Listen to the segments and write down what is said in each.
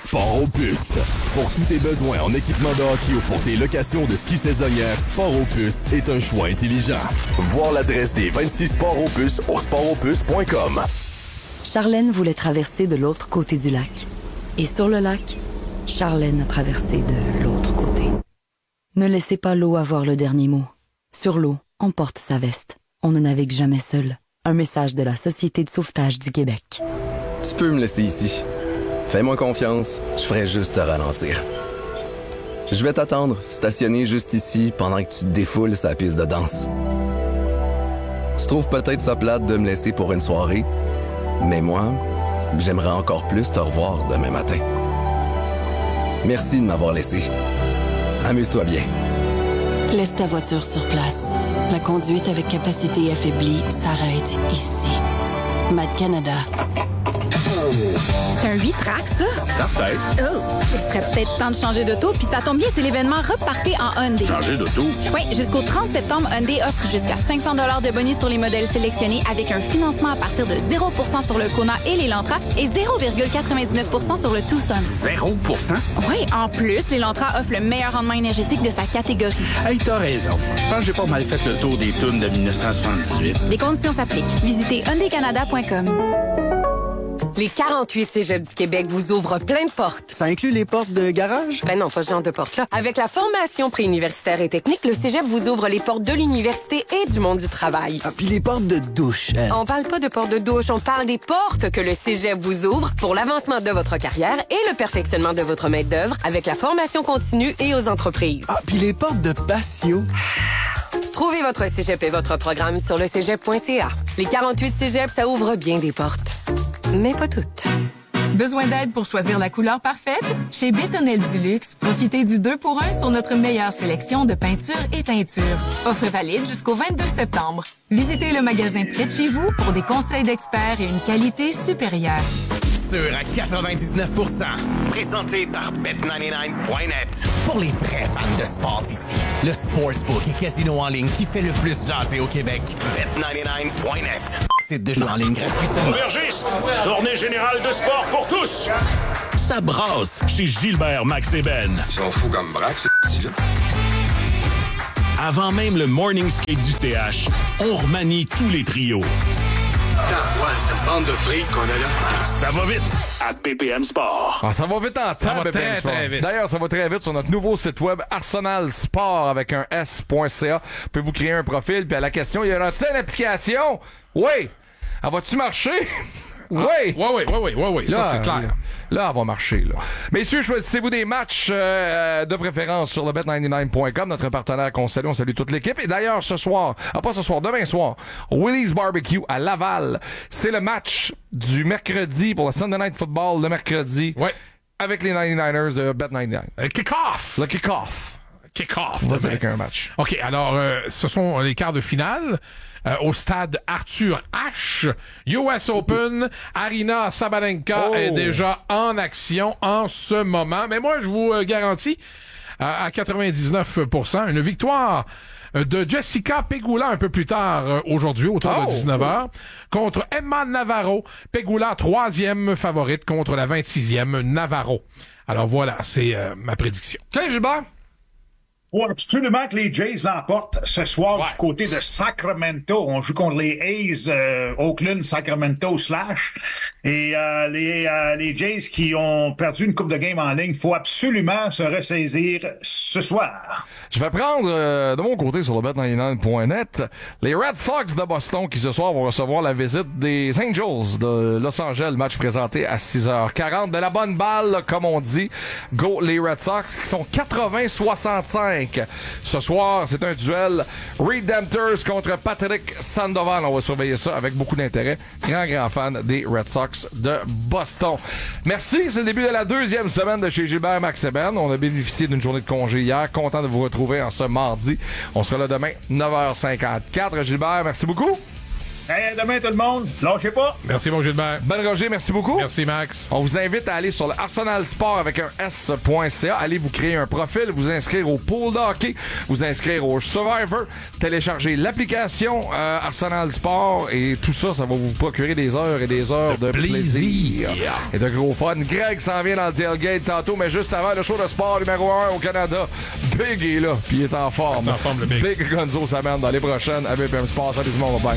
Sport Opus. Pour tous tes besoins en équipement de hockey ou pour tes locations de ski saisonnières, Sport Opus est un choix intelligent. Voir l'adresse des 26 Sport Opus au sportopus.com. Charlène voulait traverser de l'autre côté du lac. Et sur le lac, Charlène a traversé de l'autre côté. Ne laissez pas l'eau avoir le dernier mot. Sur l'eau, on porte sa veste. On ne navigue jamais seul. Un message de la Société de sauvetage du Québec. Tu peux me laisser ici. Fais-moi confiance, je ferai juste te ralentir. Je vais t'attendre, stationner juste ici pendant que tu te défoules sa piste de danse. Tu trouves peut-être ça plate de me laisser pour une soirée, mais moi, j'aimerais encore plus te revoir demain matin. Merci de m'avoir laissé. Amuse-toi bien. Laisse ta voiture sur place. La conduite avec capacité affaiblie s'arrête ici. Mad Canada. C'est un 8-track, ça? Certain. Oh, il serait peut-être temps de changer d'auto, puis ça tombe bien, c'est l'événement Repartez en Hyundai. Changer d'auto? Oui, jusqu'au 30 septembre, Hyundai offre jusqu'à 500 $ de bonus sur les modèles sélectionnés avec un financement à partir de 0% sur le Kona et l'Elantra et 0,99% sur le Tucson. 0%? Oui, en plus, l'Elantra offre le meilleur rendement énergétique de sa catégorie. Hey, t'as raison. Je pense que j'ai pas mal fait le tour des tunes de 1978. Les conditions s'appliquent. Visitez hyundaicanada.com. Les 48 cégeps du Québec vous ouvrent plein de portes. Ça inclut les portes de garage? Ben non, pas ce genre de porte-là. Avec la formation préuniversitaire et technique, le cégep vous ouvre les portes de l'université et du monde du travail. Ah, puis les portes de douche. On parle pas de portes de douche, on parle des portes que le cégep vous ouvre pour l'avancement de votre carrière et le perfectionnement de votre maître d'œuvre avec la formation continue et aux entreprises. Ah, puis les portes de patio. Trouvez votre cégep et votre programme sur le cégep.ca. Les 48 cégeps, ça ouvre bien des portes. Mais pas toutes. Besoin d'aide pour choisir la couleur parfaite? Chez Bétonnel du Luxe, profitez du 2 pour 1 sur notre meilleure sélection de peintures et teintures. Offre valide jusqu'au 22 septembre. Visitez le magasin près de chez vous pour des conseils d'experts et une qualité supérieure. Sûr à 99%. Présenté par Bet99.net. Pour les vrais fans de sport d'ici, le sportsbook et casino en ligne qui fait le plus jaser au Québec. Bet99.net. Site de jeu en ligne gratuit seulement. Aubergiste, tournée générale de sport pour tous. Ça brasse chez Gilbert, Max et Ben. Ils sont fous comme braque, ces là. Avant même le morning skate du CH, on remanie tous les trios. Ouais, c'est une bande de fric qu'on a là. Ça va vite à BPM Sport. Ah, ça va vite en temps, Ça va BPM Sport. très vite. D'ailleurs, ça va très vite sur notre nouveau site web Arsenal Sport avec un S.ca. Pouvez-vous créer un profil? Puis à la question, y aura-t-il une application? Oui! Elle va-tu marcher? Oui! Oui, ça c'est clair. Là, elle va marcher, là. Messieurs, choisissez-vous des matchs de préférence sur le bet99.com, notre partenaire qu'on salue. On salue toute l'équipe. Et d'ailleurs, ce soir, pas ce soir, demain soir, Willie's Barbecue à Laval. C'est le match du mercredi pour le Sunday Night Football, le mercredi. Ouais. Avec les 99ers de Bet99. Kick-off! Le kick-off. Kick-off. On va avec un match. OK, alors, ce sont les quarts de finale. Au stade Arthur H. US Open, Arina Sabalenka est déjà en action en ce moment. Mais moi, je vous garantis à 99% une victoire de Jessica Pegula un peu plus tard aujourd'hui, autour de 19h, contre Emma Navarro. Pegula, 3e favorite contre la 26e Navarro. Alors voilà, c'est ma prédiction. OK, Gilbert? Oh, absolument que les Jays l'emportent ce soir du côté de Sacramento. On joue contre les A's, Oakland, Sacramento / et les Jays qui ont perdu une coupe de game en ligne. Faut absolument se ressaisir ce soir. Je vais prendre de mon côté sur le bet99.net les Red Sox de Boston qui ce soir vont recevoir la visite des Angels de Los Angeles. Match présenté à 6h40. De la bonne balle, comme on dit. Go les Red Sox qui sont 80-65. Ce soir, c'est un duel Redemptors contre Patrick Sandoval. On va surveiller ça avec beaucoup d'intérêt. Grand fan des Red Sox de Boston. Merci, c'est le début de la 2e semaine de chez Gilbert Max et Ben. On a bénéficié d'une journée de congé hier. Content de vous retrouver en ce mardi. On sera là demain, 9h54. Gilbert, merci beaucoup. Hey, demain, tout le monde. Lâchez pas. Merci, mon Gilbert. Ben Roger, merci beaucoup. Merci, Max. On vous invite à aller sur le Arsenal Sport avec un S.ca. Allez vous créer un profil, vous inscrire au pool de hockey, vous inscrire au Survivor, télécharger l'application Arsenal Sport et tout ça, ça va vous procurer des heures et des heures de plaisir. Et de gros fun. Greg s'en vient dans le tailgate tantôt, mais juste avant, le show de sport numéro 1 au Canada. Big est là, puis il est en forme. En forme, le Big. Big Gonzo s'amène dans les prochaines à BPM Sport. Salut tout le monde, bye.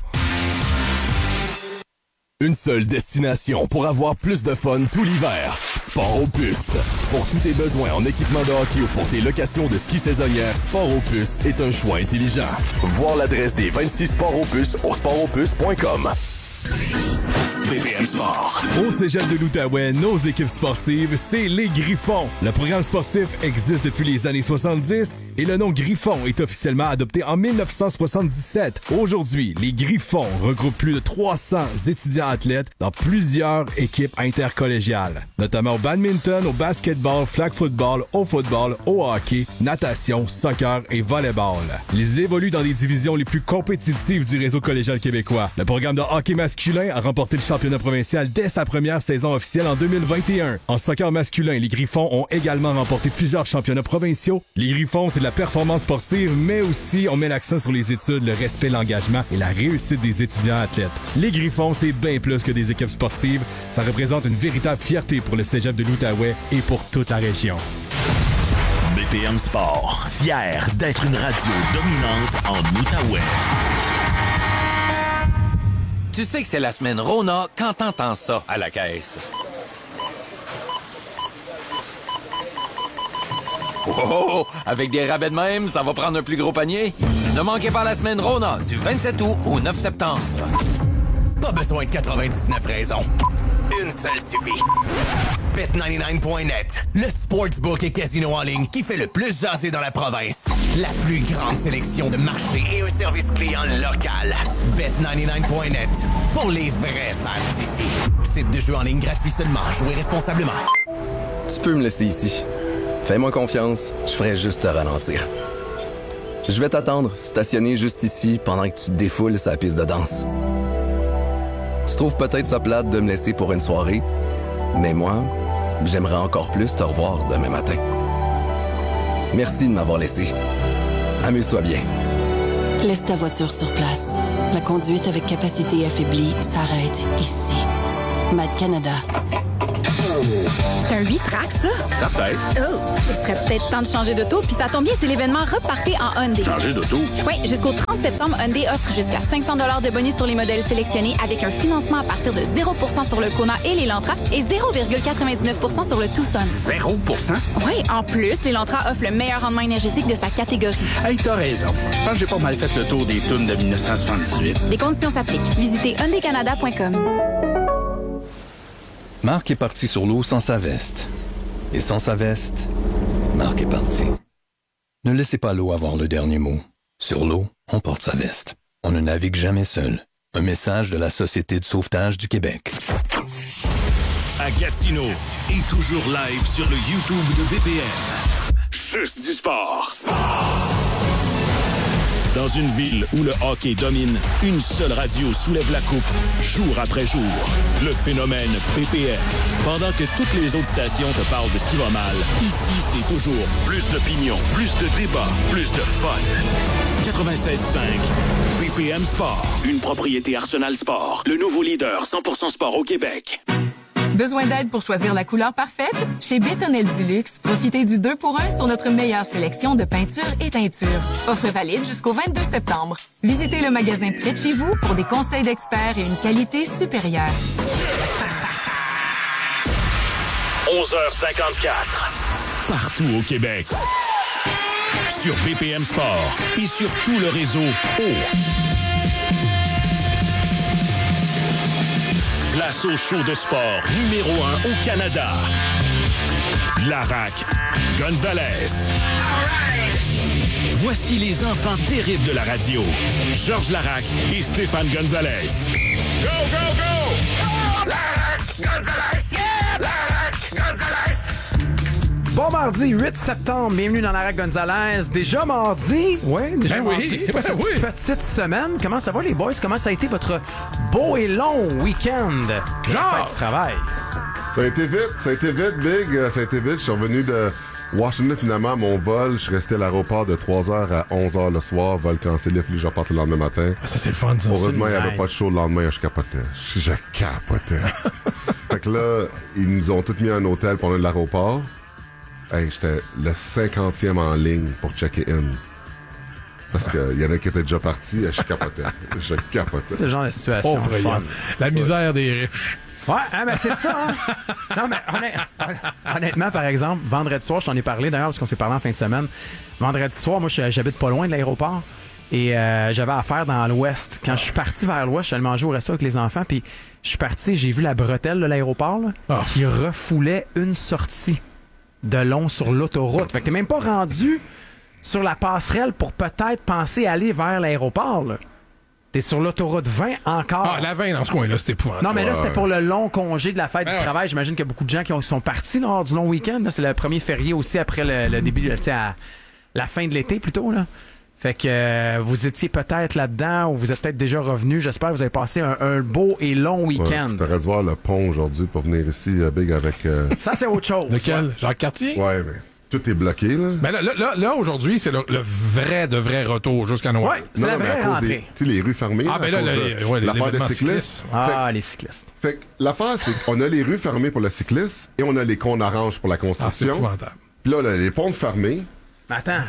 Une seule destination pour avoir plus de fun tout l'hiver. Sport aux puces. Pour tous tes besoins en équipement de hockey ou pour tes locations de ski saisonnières, Sport aux puces est un choix intelligent. Voir l'adresse des 26 Sports aux puces au sportauxpuces.com. BPM Sport. Au Cégep de l'Outaouais, nos équipes sportives, c'est les Griffons. Le programme sportif existe depuis les années 70 et le nom Griffon est officiellement adopté en 1977. Aujourd'hui, les Griffons regroupent plus de 300 étudiants athlètes dans plusieurs équipes intercollégiales, notamment au badminton, au basketball, flag football, au football, au hockey, natation, soccer et volleyball. Ils évoluent dans les divisions les plus compétitives du réseau collégial québécois. Le programme de hockey masculin a remporté le championnat provincial dès sa première saison officielle en 2021. En soccer masculin, les Griffons ont également remporté plusieurs championnats provinciaux. Les Griffons, c'est de la performance sportive, mais aussi on met l'accent sur les études, le respect, l'engagement et la réussite des étudiants athlètes. Les Griffons, c'est bien plus que des équipes sportives. Ça représente une véritable fierté pour le Cégep de l'Outaouais et pour toute la région. BPM Sport, fier d'être une radio dominante en Outaouais. Tu sais que c'est la semaine Rona quand t'entends ça à la caisse. Oh, avec des rabais de même, ça va prendre un plus gros panier. Ne manquez pas la semaine Rona du 27 août au 9 septembre. Pas besoin de 99 raisons. Une seule suffit. Bet99.net, le sportsbook et casino en ligne qui fait le plus jaser dans la province. La plus grande sélection de marchés et un service client local. Bet99.net, pour les vrais fans d'ici. Site de jeu en ligne gratuit seulement. Jouez responsablement. Tu peux me laisser ici. Fais-moi confiance, je ferai juste te ralentir. Je vais t'attendre, stationner juste ici pendant que tu te défoules sa piste de danse. Tu trouves peut-être ça plate de me laisser pour une soirée, mais moi, j'aimerais encore plus te revoir demain matin. Merci de m'avoir laissé. Amuse-toi bien. Laisse ta voiture sur place. La conduite avec capacité affaiblie s'arrête ici. Mad Canada. C'est un 8-track, ça? Ça peut-être. Oh, il serait peut-être temps de changer d'auto, puis ça tombe bien, c'est l'événement Repartez en Hyundai. Changer d'auto? Oui, jusqu'au 30 septembre, Hyundai offre jusqu'à 500 $ de bonus sur les modèles sélectionnés avec un financement à partir de 0% sur le Kona et l'Elantra et 0,99% sur le Tucson. 0%? Oui, en plus, l'Elantra offre le meilleur rendement énergétique de sa catégorie. Hey, t'as raison. Je pense que j'ai pas mal fait le tour des tunes de 1978. Les conditions s'appliquent. Visitez hyundaicanada.com. Marc est parti sur l'eau sans sa veste. Et sans sa veste, Marc est parti. Ne laissez pas l'eau avoir le dernier mot. Sur l'eau, on porte sa veste. On ne navigue jamais seul. Un message de la Société de sauvetage du Québec. À Gatineau et toujours live sur le YouTube de BPM. Juste du sport. Dans une ville où le hockey domine, une seule radio soulève la coupe, jour après jour. Le phénomène BPM. Pendant que toutes les autres stations te parlent de ce qui va mal, ici, c'est toujours plus d'opinion, plus de débat, plus de fun. 96.5, BPM Sport. Une propriété Arsenal Sport. Le nouveau leader 100% sport au Québec. Besoin d'aide pour choisir la couleur parfaite? Chez Bétonnel du Luxe, profitez du 2 pour 1 sur notre meilleure sélection de peintures et teintures. Offre valide jusqu'au 22 septembre. Visitez le magasin près de chez vous pour des conseils d'experts et une qualité supérieure. 11h54. Partout au Québec. Sur BPM Sport et sur tout le réseau Place au show de sport numéro 1 au Canada. Larac Gonzalez. Voici les enfants terribles de la radio. Georges Larac et Stéphane Gonzalez. Go, go, go! Larac Gonzalez! Yeah! Larac Gonzalez! Bon mardi, 8 septembre, bienvenue dans l'Arac Gonzalez. Déjà mardi? Oui, déjà mardi. Oui, oui. Petite semaine. Comment ça va les boys? Comment ça a été votre beau et long week-end? Genre du travail. Ça a été vite, Big. Ça a été vite. Je suis revenu de Washington finalement à mon vol. Je suis resté à l'aéroport de 3h à 11h le soir. Vol cancellé, puis je reparte le lendemain matin. Ça, c'est le fun, ça. Heureusement, il n'y avait pas de show le lendemain. Je capotais. Je capotais. Fait que là, ils nous ont tous mis à un hôtel pour aller de l'aéroport. Hey, j'étais le 50e en ligne pour checker in. Parce qu'il y en a qui étaient déjà partis. Je capotais. C'est le genre de situation. Pauvre fun. La misère des riches. Ouais, hein, mais c'est ça. Hein? Non, mais honnêtement, par exemple, vendredi soir, je t'en ai parlé d'ailleurs parce qu'on s'est parlé en fin de semaine. Vendredi soir, moi, j'habite pas loin de l'aéroport et j'avais affaire dans l'ouest. Quand je suis parti vers l'ouest, je suis allé manger au resto avec les enfants, puis je suis parti, j'ai vu la bretelle de l'aéroport là, qui refoulait une sortie de long sur l'autoroute. Fait que t'es même pas rendu sur la passerelle pour peut-être penser aller vers l'aéroport, là. T'es sur l'autoroute 20 encore. Ah, la 20 dans ce coin-là, c'était épouvantable. Non, mais là, c'était pour le long congé de la fête du travail. J'imagine qu'il y a beaucoup de gens qui sont partis lors du long week-end. Là, c'est le premier férié aussi après le début, la fin de l'été plutôt, là. Fait que vous étiez peut-être là-dedans ou vous êtes peut-être déjà revenu. J'espère que vous avez passé un beau et long week-end. T'aurais dû voir le pont aujourd'hui pour venir ici, Big, avec... Ça, c'est autre chose. Lequel? Jacques-Cartier? Ouais, mais tout est bloqué, là. Ben là aujourd'hui, c'est le vrai retour jusqu'à Noël. Ouais, c'est la vraie rentrée. Tu sais, les rues fermées. Ah, ben là, l'affaire des cyclistes. Les cyclistes. Fait que l'affaire, c'est qu'on a les rues fermées pour le cycliste et on a les cônes oranges pour la construction. Ah, c'est épouvantable. Puis là, on a les ponts fermés. Mais attends.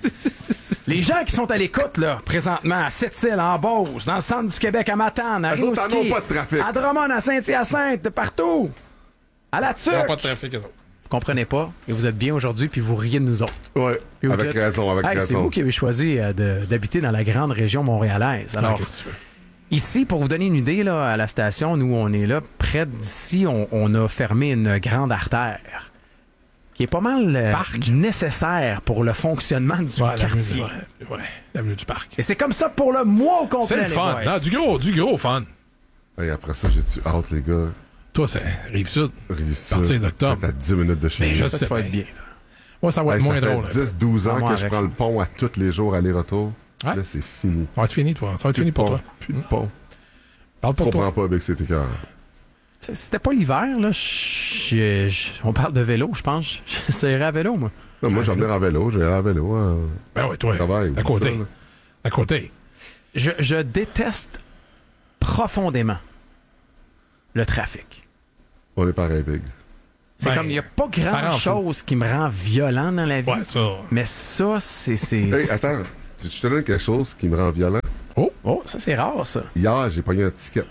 Les gens qui sont à l'écoute, là, présentement, à Sept-Îles, en Beauce, dans le centre du Québec, à Matane, à Rimouski, à Drummond, à Saint-Hyacinthe, de partout, à la Tuque. Ils n'ont pas de trafic, eux autres. Vous comprenez pas, et vous êtes bien aujourd'hui, puis vous riez de nous autres. Ouais, avec raison. C'est vous qui avez choisi d'habiter dans la grande région montréalaise. Alors, ici, pour vous donner une idée, là, à la station, nous, on est là, près d'ici, on a fermé une grande artère qui est pas mal nécessaire pour le fonctionnement du quartier. L'avenue du Parc. Et c'est comme ça pour le mois au complet. C'est le fun. Non, du gros fun. Et après ça, j'ai-tu hâte, les gars? Toi, c'est Rive-Sud. Rive-Sud. Partir d'octobre. C'est à 10 minutes de chez nous. Je sais, ça va être bien. Moi, ça va être moins drôle. Ça fait 10-12 ans que je prends le pont à tous les jours, aller-retour. Ouais. Là, c'est fini. Ça va être fini, toi. Ça va être fini pour toi. Plus de pont. Parle pour toi. Je comprends pas, avec cet écart. C'était pas l'hiver, là. On parle de vélo, je pense. J'essaierais à vélo, moi. Non, moi, j'en venais en vélo. J'irais en vélo. Ben oui, toi. Travail, à côté. À côté. Je déteste profondément le trafic. On est pareil, Big. C'est comme, il n'y a pas grand-chose qui me rend violent dans la vie. Ouais, ça. Mais ça, c'est... Hey, attends. Je te donne quelque chose qui me rend violent. Oh, ça, c'est rare, ça. Hier, j'ai pogné un ticket.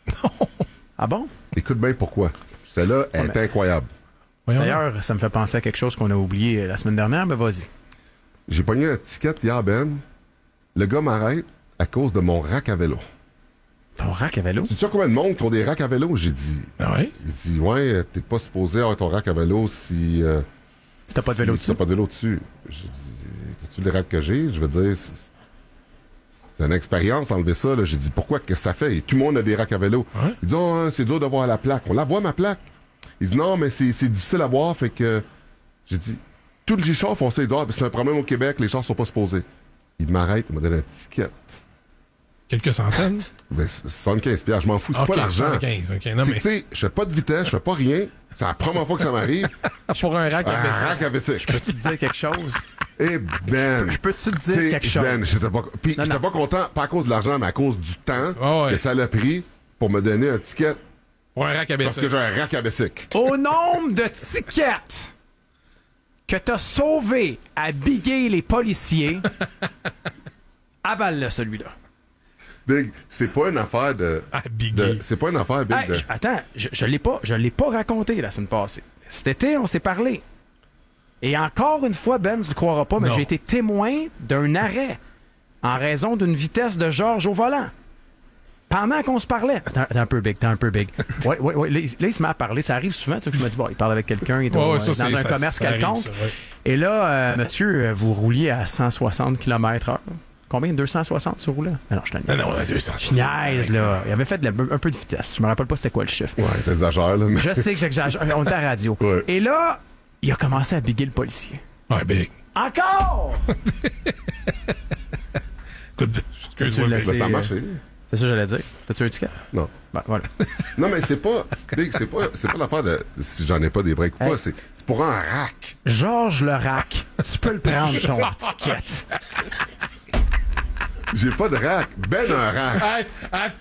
Ah bon? Écoute bien pourquoi. Celle-là est incroyable. D'ailleurs, ça me fait penser à quelque chose qu'on a oublié la semaine dernière, mais vas-y. J'ai pogné un ticket hier, Ben. Le gars m'arrête à cause de mon rack à vélo. Ton rack à vélo? Tu sais combien de monde qui ont des racks à vélo? J'ai dit. Ah ouais? Il dit, ouais, t'es pas supposé avoir ton rack à vélo si t'as pas de vélo dessus. Si t'as pas de vélo dessus. J'ai dit, t'as-tu le rack que j'ai? Je veux dire, c'est une expérience, enlever ça. Là. J'ai dit, pourquoi? Qu'est-ce que ça fait? Et tout le monde a des racks à vélo. Ouais. Il dit, oh, c'est dur de voir la plaque. On la voit, ma plaque. Il dit, non, mais c'est difficile à voir. Fait que j'ai dit, tous les chars font ça. Ils disent, c'est un problème au Québec, les chars sont pas supposés. Il m'arrête, il m'a donné un ticket. Quelques centaines? Ben, 75$, je m'en fous, c'est pas l'argent. 75, okay. Non, mais... Tu sais, je fais pas de vitesse, je fais pas rien. C'est la première fois que ça m'arrive. Pour un rack à vélo. Je peux-tu te dire quelque chose? Eh Ben! Je peux-tu te dire quelque chose? Ben, j'étais pas content, pas à cause de l'argent, mais à cause du temps que ça l'a pris pour me donner un ticket. Pour un rack à bicycle. Parce que j'ai un rack à bicycle. Au nombre de tickets que t'as sauvé à biguer les policiers, avale-le celui-là. Big, c'est pas une affaire c'est pas une affaire, Big. Attends, je l'ai pas raconté la semaine passée. Cet été, on s'est parlé. Et encore une fois, Ben, tu le croiras pas, mais j'ai été témoin d'un arrêt en raison d'une vitesse de Georges au volant. Pendant qu'on se parlait. T'es un peu big. Ouais. Là, il se met à parler. Ça arrive souvent, tu sais, que je me dis, bon, il parle avec quelqu'un, il est dans un commerce quelconque. Et là, monsieur, vous rouliez à 160 km/h. Combien? 260 sur roulait? Non, je t'en dis. Non, 260. Je niaise, là. Il avait fait un peu de vitesse. Je me rappelle pas c'était quoi le chiffre. Ouais, t'exagères, là. Mais... Je sais que j'exagère. On est à la radio. Ouais. Et là, Il a commencé à biguer le policier. Ouais, big. Encore! Écoute, excuse-moi, Ben, ça a marché. C'est ça que j'allais dire. T'as-tu un ticket? Non. Ben, voilà. Non, mais c'est pas l'affaire de si j'en ai pas des breaks ou pas, c'est pour un rack. Georges le rack. Tu peux le prendre, ton ticket. J'ai pas de rack. Ben un rack. Hey,